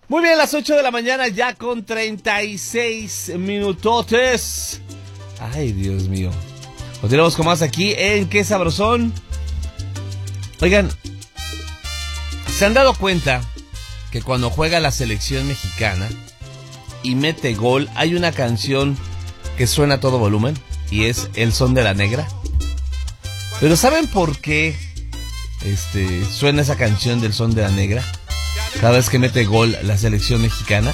Muy bien, las 8 de la mañana ya con 36 minutotes. Ay, Dios mío. Continuamos con más aquí en Qué Sabrosón. Oigan, ¿se han dado cuenta que cuando juega la selección mexicana y mete gol, hay una canción que suena a todo volumen? Y es El Son de la Negra. Pero ¿saben por qué suena esa canción del Son de la Negra cada vez que mete gol la selección mexicana?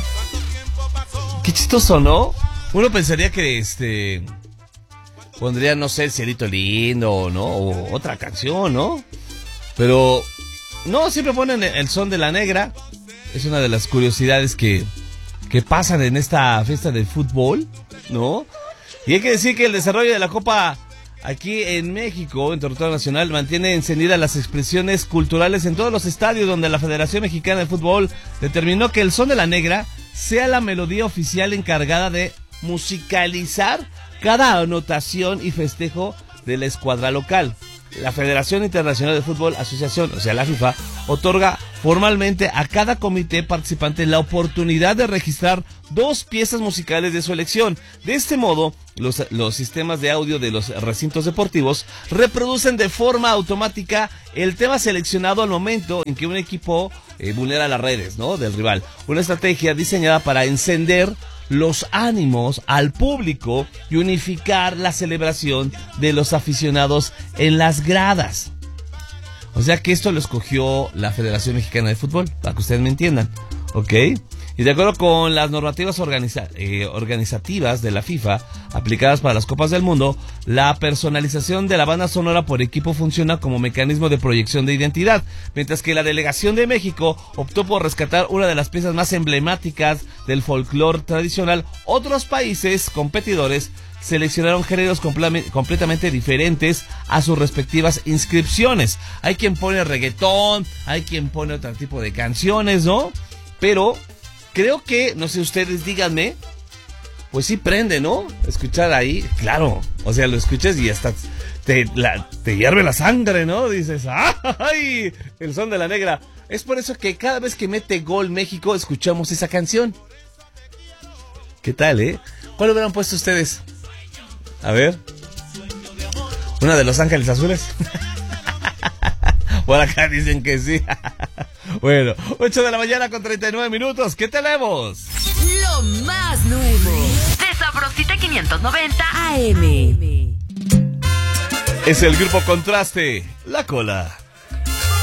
Qué chistoso, ¿no? Uno pensaría que pondría, no sé, El Cielito Lindo, ¿no? O otra canción, ¿no? Pero no, siempre ponen El Son de la Negra. Es una de las curiosidades que pasan en esta fiesta del fútbol, ¿no? Y hay que decir que el desarrollo de la Copa aquí en México, en territorio nacional, mantiene encendidas las expresiones culturales en todos los estadios donde la Federación Mexicana de Fútbol determinó que el Son de la Negra sea la melodía oficial encargada de musicalizar cada anotación y festejo de la escuadra local. La Federación Internacional de Fútbol Asociación, o sea la FIFA, otorga formalmente a cada comité participante la oportunidad de registrar 2 piezas musicales de su elección. De este modo, los sistemas de audio de los recintos deportivos reproducen de forma automática el tema seleccionado al momento en que un equipo vulnera las redes, ¿no?, del rival. Una estrategia diseñada para encender los ánimos al público y unificar la celebración de los aficionados en las gradas. O sea que esto lo escogió la Federación Mexicana de Fútbol, para que ustedes me entiendan, ¿ok? Y de acuerdo con las normativas organizativas de la FIFA aplicadas para las Copas del Mundo, la personalización de la banda sonora por equipo funciona como mecanismo de proyección de identidad, mientras que la delegación de México optó por rescatar una de las piezas más emblemáticas del folclore tradicional. Otros países competidores seleccionaron géneros completamente diferentes a sus respectivas inscripciones. Hay quien pone reggaetón, hay quien pone otro tipo de canciones, ¿no? Pero creo que, no sé, ustedes díganme, pues sí prende, ¿no? Escuchar ahí, claro, o sea, lo escuchas y hasta te hierve la sangre, ¿no? Dices, ¡ay! El Son de la Negra. Es por eso que cada vez que mete gol México, escuchamos esa canción. ¿Qué tal, eh? ¿Cuál hubieran puesto ustedes? A ver. ¿Una de Los Ángeles Azules? Por acá dicen que sí. Bueno, 8 de la mañana con 39 minutos. ¿Qué tenemos? Lo más nuevo de Sabrosita 590 AM. Es el grupo Contraste, La Cola.